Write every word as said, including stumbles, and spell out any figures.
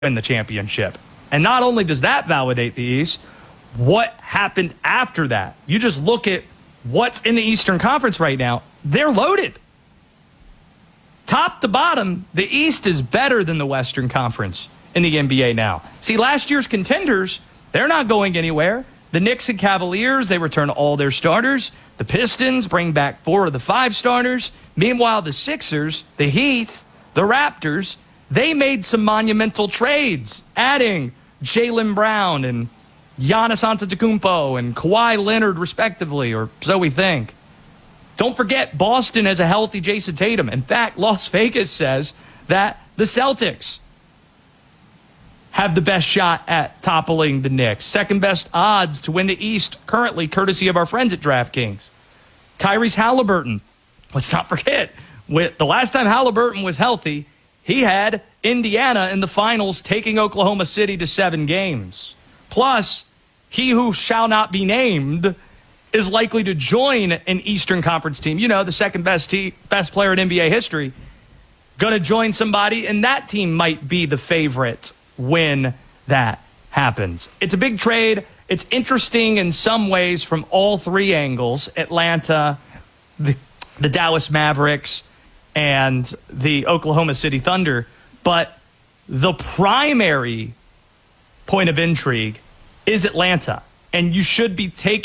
win the championship. And not only does that validate the East, what happened after that? You just look at what's in the Eastern Conference right now. They're loaded. Top to bottom, the East is better than the Western Conference in the N B A now. See, last year's contenders, they're not going anywhere. The Knicks and Cavaliers, they return all their starters. The Pistons bring back four of the five starters. Meanwhile, the Sixers, the Heat, the Raptors, they made some monumental trades, adding Jaylen Brown and Giannis Antetokounmpo and Kawhi Leonard, respectively, or so we think. Don't forget, Boston has a healthy Jason Tatum. In fact, Las Vegas says that the Celtics have the best shot at toppling the Knicks. Second best odds to win the East currently, courtesy of our friends at DraftKings. Tyrese Halliburton, let's not forget, with the last time Halliburton was healthy, he had Indiana in the finals taking Oklahoma City to seven games. Plus, he who shall not be named is likely to join an Eastern Conference team. You know, the second best team, best player in N B A history. Going to join somebody, and that team might be the favorite when that happens. It's a big trade. It's interesting in some ways from all three angles. Atlanta, the, the Dallas Mavericks, and the Oklahoma City Thunder. But the primary point of intrigue is Atlanta. And you should be taking